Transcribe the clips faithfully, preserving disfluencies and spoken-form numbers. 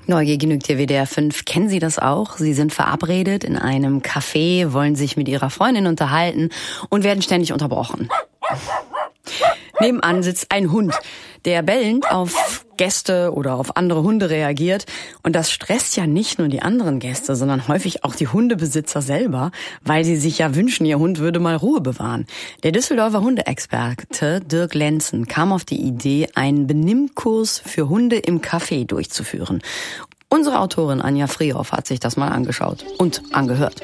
Neugier genügt hier W D R fünf. Kennen Sie das auch? Sie sind verabredet in einem Café, wollen sich mit Ihrer Freundin unterhalten und werden ständig unterbrochen. Nebenan sitzt ein Hund, der bellend auf Gäste oder auf andere Hunde reagiert. Und das stresst ja nicht nur die anderen Gäste, sondern häufig auch die Hundebesitzer selber, weil sie sich ja wünschen, ihr Hund würde mal Ruhe bewahren. Der Düsseldorfer Hundeexperte Dirk Lenzen kam auf die Idee, einen Benimmkurs für Hunde im Café durchzuführen. Unsere Autorin Anja Friehoff hat sich das mal angeschaut und angehört.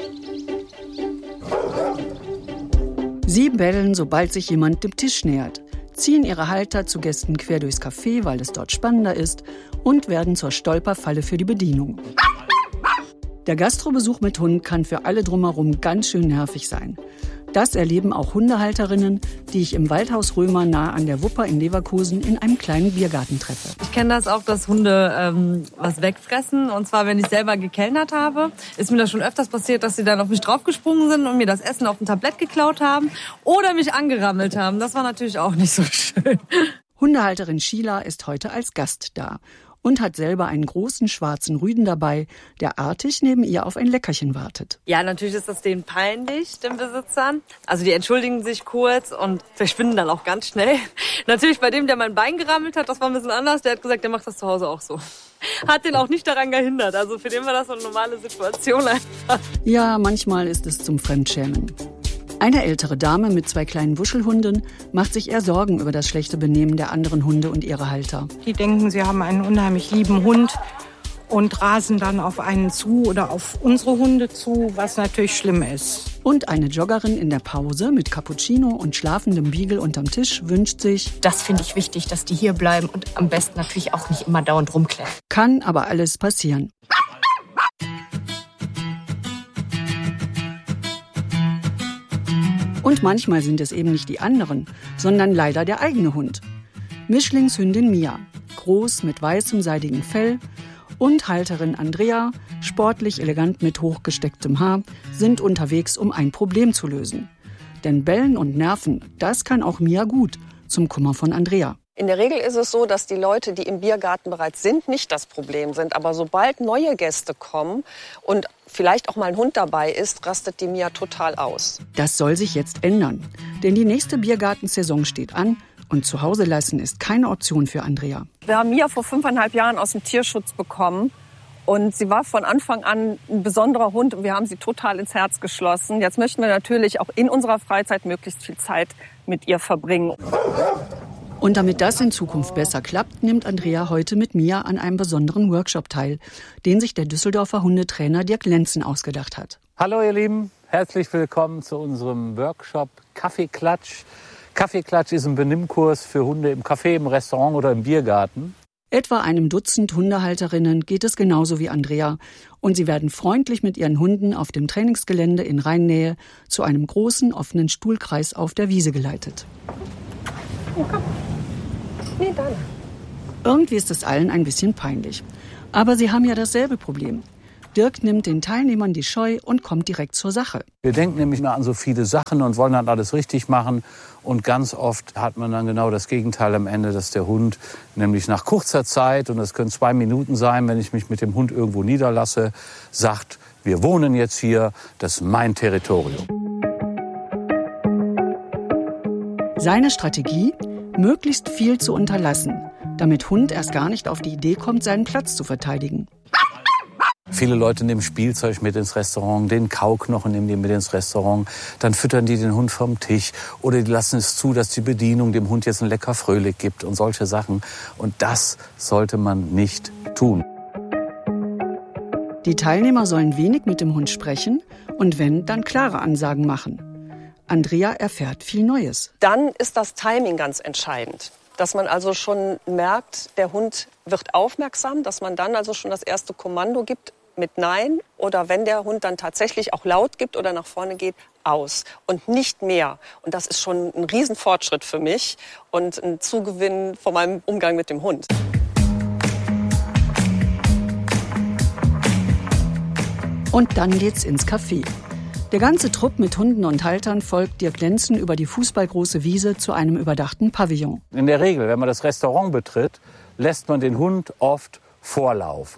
Sie bellen, sobald sich jemand dem Tisch nähert, ziehen ihre Halter zu Gästen quer durchs Café, weil es dort spannender ist, und werden zur Stolperfalle für die Bedienung. Der Gastrobesuch mit Hund kann für alle drumherum ganz schön nervig sein. Das erleben auch Hundehalterinnen, die ich im Waldhaus Römer nahe an der Wupper in Leverkusen in einem kleinen Biergarten treffe. Ich kenne das auch, dass Hunde ähm, was wegfressen. Und zwar, wenn ich selber gekellnert habe, ist mir das schon öfters passiert, dass sie dann auf mich draufgesprungen sind und mir das Essen auf dem Tablett geklaut haben oder mich angerammelt haben. Das war natürlich auch nicht so schön. Hundehalterin Sheila ist heute als Gast da und hat selber einen großen schwarzen Rüden dabei, der artig neben ihr auf ein Leckerchen wartet. Ja, natürlich ist das denen peinlich, den Besitzern. Also die entschuldigen sich kurz und verschwinden dann auch ganz schnell. Natürlich bei dem, der mein Bein gerammelt hat, das war ein bisschen anders. Der hat gesagt, der macht das zu Hause auch so. Hat den auch nicht daran gehindert. Also für den war das so eine normale Situation einfach. Ja, manchmal ist es zum Fremdschämen. Eine ältere Dame mit zwei kleinen Wuschelhunden macht sich eher Sorgen über das schlechte Benehmen der anderen Hunde und ihre Halter. Die denken, sie haben einen unheimlich lieben Hund und rasen dann auf einen zu oder auf unsere Hunde zu, was natürlich schlimm ist. Und eine Joggerin in der Pause mit Cappuccino und schlafendem Beagle unterm Tisch wünscht sich: Das finde ich wichtig, dass die hier bleiben und am besten natürlich auch nicht immer dauernd rumklettern. Kann aber alles passieren. Und manchmal sind es eben nicht die anderen, sondern leider der eigene Hund. Mischlingshündin Mia, groß mit weißem seidigem Fell, und Halterin Andrea, sportlich elegant mit hochgestecktem Haar, sind unterwegs, um ein Problem zu lösen. Denn Bellen und Nerven, das kann auch Mia gut, zum Kummer von Andrea. In der Regel ist es so, dass die Leute, die im Biergarten bereits sind, nicht das Problem sind. Aber sobald neue Gäste kommen und vielleicht auch mal ein Hund dabei ist, rastet die Mia total aus. Das soll sich jetzt ändern. Denn die nächste Biergartensaison steht an und zu Hause lassen ist keine Option für Andrea. Wir haben Mia vor fünfeinhalb Jahren aus dem Tierschutz bekommen. Und sie war von Anfang an ein besonderer Hund und wir haben sie total ins Herz geschlossen. Jetzt möchten wir natürlich auch in unserer Freizeit möglichst viel Zeit mit ihr verbringen. Und damit das in Zukunft besser klappt, nimmt Andrea heute mit Mia an einem besonderen Workshop teil, den sich der Düsseldorfer Hundetrainer Dirk Lenzen ausgedacht hat. Hallo ihr Lieben, herzlich willkommen zu unserem Workshop Kaffeeklatsch. Kaffeeklatsch ist ein Benimmkurs für Hunde im Café, im Restaurant oder im Biergarten. Etwa einem Dutzend Hundehalterinnen geht es genauso wie Andrea und sie werden freundlich mit ihren Hunden auf dem Trainingsgelände in Rheinnähe zu einem großen offenen Stuhlkreis auf der Wiese geleitet. Oh, komm. Nee, dann. Irgendwie ist es allen ein bisschen peinlich. Aber sie haben ja dasselbe Problem. Dirk nimmt den Teilnehmern die Scheu und kommt direkt zur Sache. Wir denken nämlich immer an so viele Sachen und wollen dann alles richtig machen. Und ganz oft hat man dann genau das Gegenteil am Ende, dass der Hund nämlich nach kurzer Zeit, und das können zwei Minuten sein, wenn ich mich mit dem Hund irgendwo niederlasse, sagt, wir wohnen jetzt hier, das ist mein Territorium. Seine Strategie? Möglichst viel zu unterlassen, damit Hund erst gar nicht auf die Idee kommt, seinen Platz zu verteidigen. Viele Leute nehmen Spielzeug mit ins Restaurant, den Kauknochen nehmen die mit ins Restaurant, dann füttern die den Hund vom Tisch oder die lassen es zu, dass die Bedienung dem Hund jetzt ein lecker Fröhlich gibt und solche Sachen. Und das sollte man nicht tun. Die Teilnehmer sollen wenig mit dem Hund sprechen und wenn, dann klare Ansagen machen. Andrea erfährt viel Neues. Dann ist das Timing ganz entscheidend. Dass man also schon merkt, der Hund wird aufmerksam, dass man dann also schon das erste Kommando gibt mit Nein oder wenn der Hund dann tatsächlich auch laut gibt oder nach vorne geht, aus und nicht mehr. Und das ist schon ein Riesenfortschritt für mich und ein Zugewinn von meinem Umgang mit dem Hund. Und dann geht's ins Café. Der ganze Trupp mit Hunden und Haltern folgt Dirk Lenzen über die fußballgroße Wiese zu einem überdachten Pavillon. In der Regel, wenn man das Restaurant betritt, lässt man den Hund oft vorlaufen.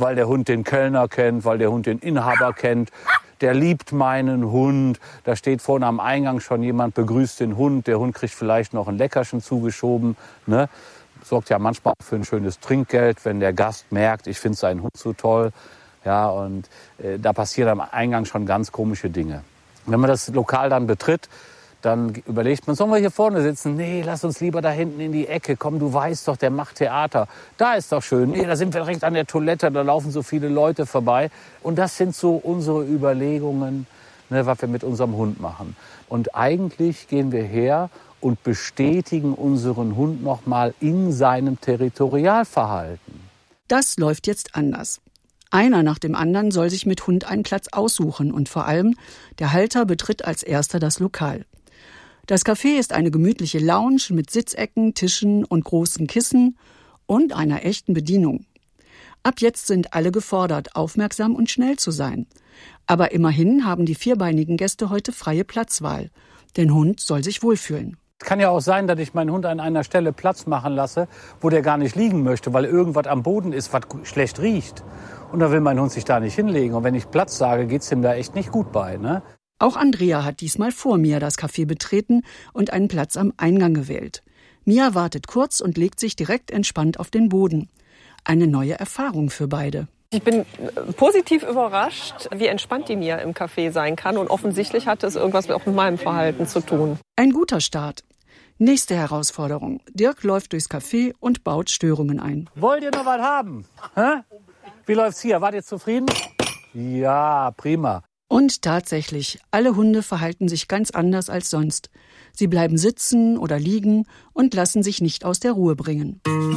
weil der Hund den Kellner kennt, weil der Hund den Inhaber kennt. Der liebt meinen Hund. Da steht vorne am Eingang schon jemand, begrüßt den Hund. Der Hund kriegt vielleicht noch ein Leckerchen zugeschoben. Ne? Sorgt ja manchmal auch für ein schönes Trinkgeld, wenn der Gast merkt, ich finde seinen Hund so toll. Ja, und äh, da passieren am Eingang schon ganz komische Dinge. Wenn man das Lokal dann betritt, dann überlegt man, sollen wir hier vorne sitzen? Nee, lass uns lieber da hinten in die Ecke. Komm, du weißt doch, der macht Theater. Da ist doch schön. Nee, da sind wir direkt an der Toilette, da laufen so viele Leute vorbei. Und das sind so unsere Überlegungen, ne, was wir mit unserem Hund machen. Und eigentlich gehen wir her und bestätigen unseren Hund noch mal in seinem Territorialverhalten. Das läuft jetzt anders. Einer nach dem anderen soll sich mit Hund einen Platz aussuchen und vor allem der Halter betritt als erster das Lokal. Das Café ist eine gemütliche Lounge mit Sitzecken, Tischen und großen Kissen und einer echten Bedienung. Ab jetzt sind alle gefordert, aufmerksam und schnell zu sein. Aber immerhin haben die vierbeinigen Gäste heute freie Platzwahl. Der Hund soll sich wohlfühlen. Es kann ja auch sein, dass ich meinen Hund an einer Stelle Platz machen lasse, wo der gar nicht liegen möchte, weil irgendwas am Boden ist, was schlecht riecht. Und da will mein Hund sich da nicht hinlegen. Und wenn ich Platz sage, geht's ihm da echt nicht gut bei, ne? Auch Andrea hat diesmal vor Mia das Café betreten und einen Platz am Eingang gewählt. Mia wartet kurz und legt sich direkt entspannt auf den Boden. Eine neue Erfahrung für beide. Ich bin positiv überrascht, wie entspannt die Mia im Café sein kann. Und offensichtlich hat es irgendwas auch mit meinem Verhalten zu tun. Ein guter Start. Nächste Herausforderung. Dirk läuft durchs Café und baut Störungen ein. Wollt ihr noch was haben? Hä? Wie läuft's hier? Wart ihr zufrieden? Ja, prima. Und tatsächlich, alle Hunde verhalten sich ganz anders als sonst. Sie bleiben sitzen oder liegen und lassen sich nicht aus der Ruhe bringen.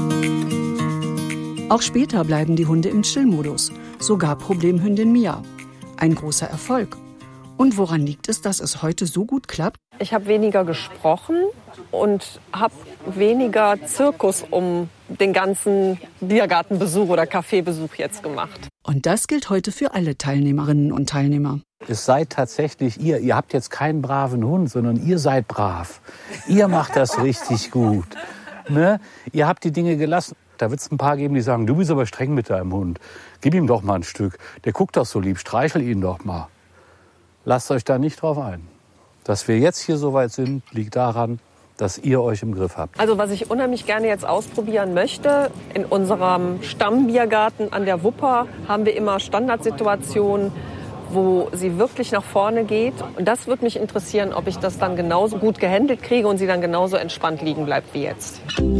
Auch später bleiben die Hunde im Chill-Modus, sogar Problemhündin Mia. Ein großer Erfolg. Und woran liegt es, dass es heute so gut klappt? Ich habe weniger gesprochen und habe weniger Zirkus um den ganzen Biergartenbesuch oder Kaffeebesuch jetzt gemacht. Und das gilt heute für alle Teilnehmerinnen und Teilnehmer. Es seid tatsächlich ihr. Ihr habt jetzt keinen braven Hund, sondern ihr seid brav. Ihr macht das richtig gut. Ne? Ihr habt die Dinge gelassen. Da wird es ein paar geben, die sagen, du bist aber streng mit deinem Hund. Gib ihm doch mal ein Stück. Der guckt doch so lieb, streichel ihn doch mal. Lasst euch da nicht drauf ein. Dass wir jetzt hier so weit sind, liegt daran, dass ihr euch im Griff habt. Also was ich unheimlich gerne jetzt ausprobieren möchte, in unserem Stammbiergarten an der Wupper haben wir immer Standardsituationen, wo sie wirklich nach vorne geht. Und das würde mich interessieren, ob ich das dann genauso gut gehandelt kriege und sie dann genauso entspannt liegen bleibt wie jetzt.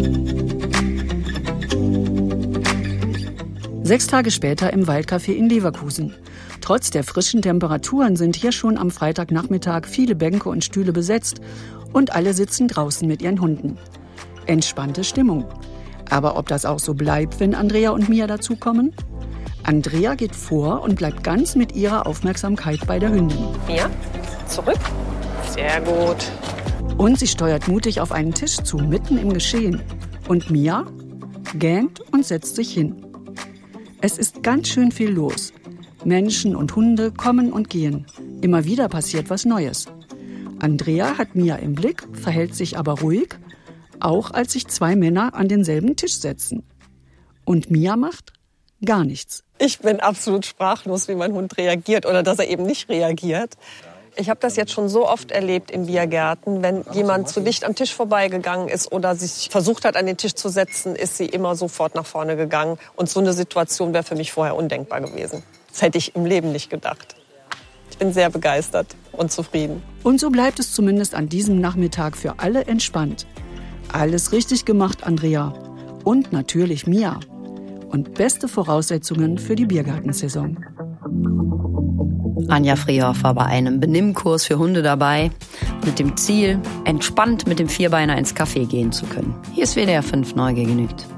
Sechs Tage später im Waldcafé in Leverkusen. Trotz der frischen Temperaturen sind hier schon am Freitagnachmittag viele Bänke und Stühle besetzt und alle sitzen draußen mit ihren Hunden. Entspannte Stimmung. Aber ob das auch so bleibt, wenn Andrea und Mia dazukommen? Andrea geht vor und bleibt ganz mit ihrer Aufmerksamkeit bei der Hündin. Mia, zurück. Sehr gut. Und sie steuert mutig auf einen Tisch zu, mitten im Geschehen. Und Mia gähnt und setzt sich hin. Es ist ganz schön viel los. Menschen und Hunde kommen und gehen. Immer wieder passiert was Neues. Andrea hat Mia im Blick, verhält sich aber ruhig, auch als sich zwei Männer an denselben Tisch setzen. Und Mia macht gar nichts. Ich bin absolut sprachlos, wie mein Hund reagiert oder dass er eben nicht reagiert. Ich habe das jetzt schon so oft erlebt in Biergärten, wenn jemand zu dicht am Tisch vorbeigegangen ist oder sich versucht hat, an den Tisch zu setzen, ist sie immer sofort nach vorne gegangen. Und so eine Situation wäre für mich vorher undenkbar gewesen. Das hätte ich im Leben nicht gedacht. Ich bin sehr begeistert und zufrieden. Und so bleibt es zumindest an diesem Nachmittag für alle entspannt. Alles richtig gemacht, Andrea. Und natürlich Mia. Und beste Voraussetzungen für die Biergartensaison. Anja Friehoff war bei einem Benimmkurs für Hunde dabei, mit dem Ziel, entspannt mit dem Vierbeiner ins Café gehen zu können. Hier ist W D R fünf Neugier genügt.